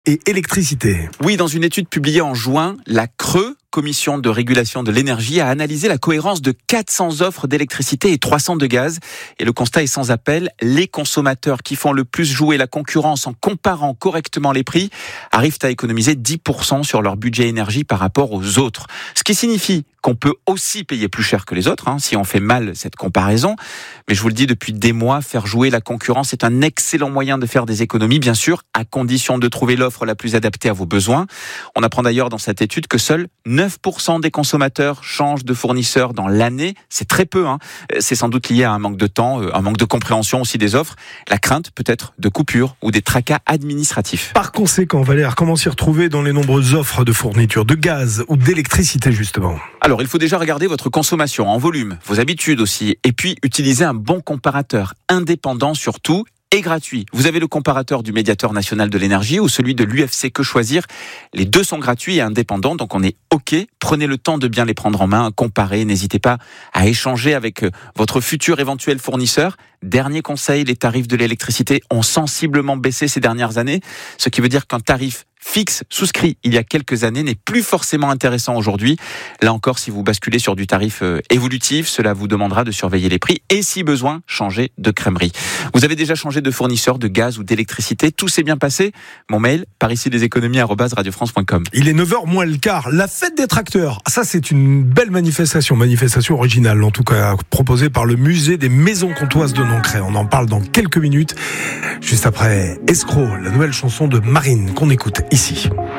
et électricité. Oui, dans une étude publiée en juin, la CRE, Commission de régulation de l'énergie, a analysé la cohérence de 400 offres d'électricité et 300 de gaz. Et le constat est sans appel, les consommateurs qui font le plus jouer la concurrence en comparant correctement les prix arrivent à économiser 10% sur leur budget énergie par rapport aux autres. Ce qui signifie qu'on peut aussi payer plus cher que les autres, si on fait mal cette comparaison. Mais je vous le dis depuis des mois, faire jouer la concurrence est un excellent moyen de faire des économies, bien sûr, à condition de trouver l'offre la plus adaptée à vos besoins. On apprend d'ailleurs dans cette étude que seuls 9% des consommateurs changent de fournisseur dans l'année. C'est très peu. C'est sans doute lié à un manque de temps, un manque de compréhension aussi des offres, la crainte peut-être de coupures ou des tracas administratifs. Par conséquent, Valère, comment s'y retrouver dans les nombreuses offres de fourniture de gaz ou d'électricité justement ? Alors, il faut déjà regarder votre consommation en volume, vos habitudes aussi, et puis utiliser un bon comparateur, indépendant surtout, et gratuit. Vous avez le comparateur du Médiateur national de l'énergie ou celui de l'UFC Que Choisir. Les deux sont gratuits et indépendants, donc on est OK. Prenez le temps de bien les prendre en main, comparer. N'hésitez pas à échanger avec votre futur éventuel fournisseur. Dernier conseil, les tarifs de l'électricité ont sensiblement baissé ces dernières années, ce qui veut dire qu'un tarif fixe souscrit il y a quelques années n'est plus forcément intéressant aujourd'hui. Là encore, si vous basculez sur du tarif évolutif, cela vous demandera de surveiller les prix et si besoin, changer de crèmerie. Vous avez déjà changé de fournisseur de gaz ou d'électricité, tout s'est bien passé? Mon mail, paricideséconomies@radiofrance.com. Il est 9h moins le quart, la fête des tracteurs. Ça, c'est une belle manifestation originale, en tout cas proposée par le musée des maisons comtoises de Nancray. On en parle dans quelques minutes, juste après Escroc, la nouvelle chanson de Marine qu'on écoute ici.